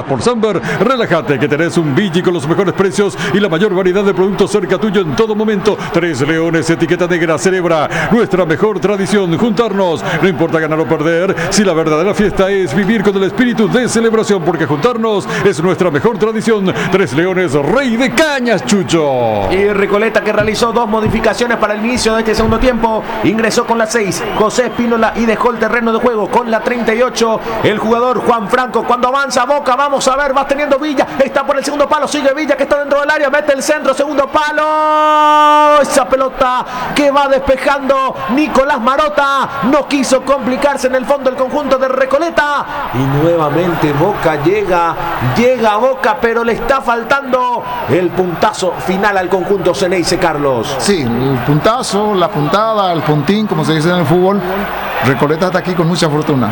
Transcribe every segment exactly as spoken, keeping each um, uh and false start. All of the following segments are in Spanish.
por Samber, relájate que tenés un Vigi con los mejores precios y la mayor variedad de productos cerca tuyo en todo momento. Tres Leones, etiqueta negra, celebra nuestra mejor tradición, juntarnos. No importa ganar o perder, si la verdadera fiesta es vivir con el espíritu de celebración, porque juntarnos es nuestra mejor tradición. Tres Leones, rey de cañas, Chucho. Y Recoleta, que realizó dos modificaciones para el inicio de este segundo tiempo, ingresó con la seis José Espínola y dejó el terreno de juego con la treinta y ocho el jugador Juan Franco. Cuando avanza Boca, vamos a ver, va teniendo Villa, está por el segundo palo, sigue Villa que está dentro del área, mete el centro, segundo palo, esa pelota que va despejando Nicolás Marota, no quiso complicarse en el fondo el conjunto de Recoleta, y nuevamente Boca llega, llega Boca, pero le está faltando el puntazo final al conjunto Ceneice, Carlos. Sí, el puntazo, la puntada, el puntín, como se dice en el fútbol. Recoleta está aquí con mucha fortuna.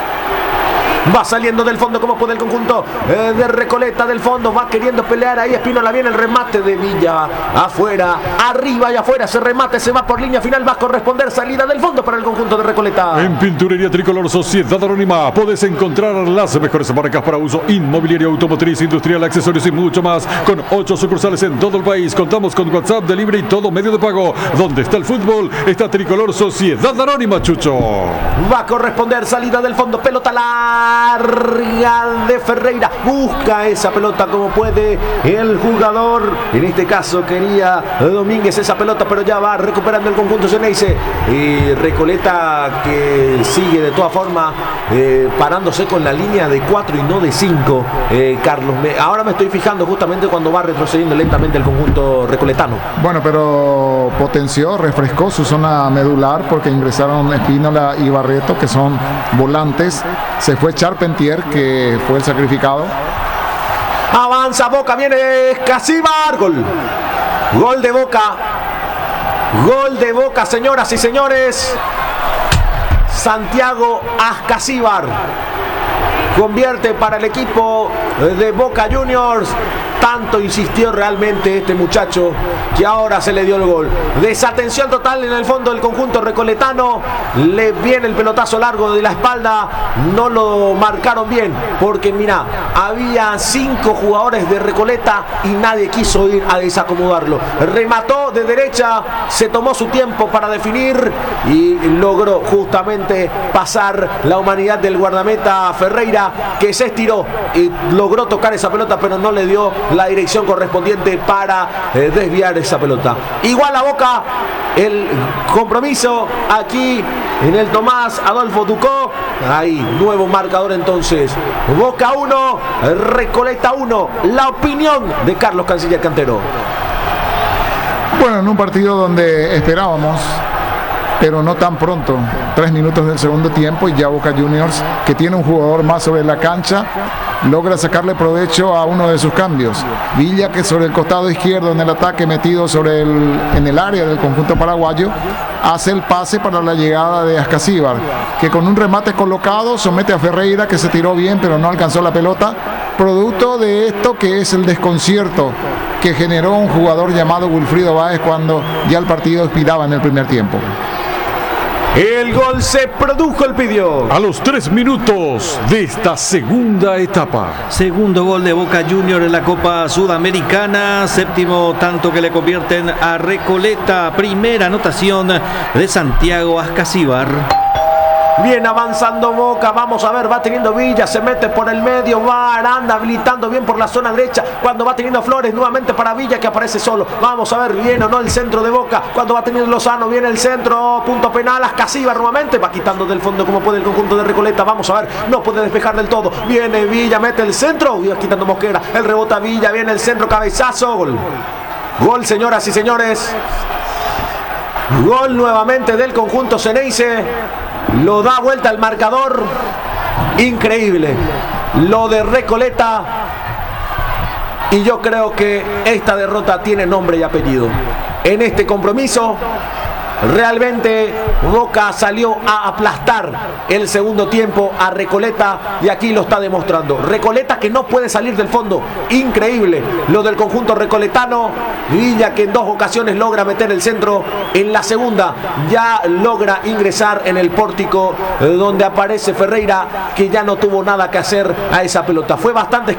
Va saliendo del fondo como puede el conjunto eh, de Recoleta, del fondo, va queriendo pelear ahí Espínola, viene el remate de Villa, afuera, arriba y afuera, se remate, se va por línea final, va a corresponder salida del fondo para el conjunto de Recoleta. En Pinturería Tricolor Sociedad Anónima podés encontrar las mejores marcas para uso inmobiliario, automotriz, industrial, accesorios y mucho más, con ocho sucursales en todo el país. Contamos con WhatsApp, delivery y todo medio de pago. Donde está el fútbol, está Tricolor Sociedad Anónima, Chucho. Va a corresponder salida del fondo, pelota larga de Ferreira, busca esa pelota como puede el jugador, en este caso quería Domínguez esa pelota, pero ya va recuperando el conjunto Ceneice, y Recoleta que sigue de todas formas eh, parándose con la línea de cuatro y no de cinco. eh, Carlos, me, ahora me estoy fijando justamente cuando va retrocediendo lentamente el conjunto recoletano. Bueno, pero potenció, refrescó su zona medular, porque ingresaron Espínola y Barreto, que son volantes. Se fue Charpentier, que fue el sacrificado. Avanza Boca, viene Casíbar, gol. Gol de Boca. Gol de Boca, señoras y señores. Santiago Ascasíbar convierte para el equipo de Boca Juniors. Tanto insistió realmente este muchacho que ahora se le dio el gol. Desatención total en el fondo del conjunto recoletano. Le viene el pelotazo largo de la espalda. No lo marcaron bien porque mira, había cinco jugadores de Recoleta y nadie quiso ir a desacomodarlo. Remató de derecha, se tomó su tiempo para definir y logró justamente pasar la humanidad del guardameta Ferreira, que se estiró y logró tocar esa pelota, pero no le dio la dirección correspondiente para eh, desviar esa pelota. Igual a Boca el compromiso aquí en el Tomás Adolfo Ducó. Ahí, nuevo marcador entonces. Boca uno, Recoleta uno. La opinión de Carlos Canciller Cantero. Bueno, en un partido donde esperábamos, pero no tan pronto, tres minutos del segundo tiempo, y ya Boca Juniors, que tiene un jugador más sobre la cancha, logra sacarle provecho a uno de sus cambios. Villa, que sobre el costado izquierdo en el ataque metido sobre el, en el área del conjunto paraguayo, hace el pase para la llegada de Ascasíbar, que con un remate colocado somete a Ferreira, que se tiró bien pero no alcanzó la pelota, producto de esto que es el desconcierto que generó un jugador llamado Wilfrido Báez cuando ya el partido expiraba en el primer tiempo. El gol se produjo, el pidió. A los tres minutos de esta segunda etapa. Segundo gol de Boca Juniors en la Copa Sudamericana. Séptimo tanto que le convierten a Recoleta. Primera anotación de Santiago Ascasíbar. Bien avanzando Boca, vamos a ver, va teniendo Villa, se mete por el medio, va Aranda habilitando bien por la zona derecha, cuando va teniendo Flores nuevamente para Villa, que aparece solo, vamos a ver, viene o no el centro de Boca, cuando va teniendo Lozano, viene el centro, punto penal, Ascasíbar nuevamente, va quitando del fondo como puede el conjunto de Recoleta, vamos a ver, no puede despejar del todo, viene Villa, mete el centro, y va quitando Mosquera, el rebota Villa, viene el centro, cabezazo, gol, gol señoras y señores, gol nuevamente del conjunto Ceneice. Lo da vuelta al marcador. Increíble lo de Recoleta. Y yo creo que esta derrota tiene nombre y apellido. En este compromiso realmente Boca salió a aplastar el segundo tiempo a Recoleta, y aquí lo está demostrando. Recoleta que no puede salir del fondo. Increíble lo del conjunto recoletano. Villa, que en dos ocasiones logra meter el centro. En la segunda ya logra ingresar en el pórtico, donde aparece Ferreira, que ya no tuvo nada que hacer a esa pelota. Fue bastante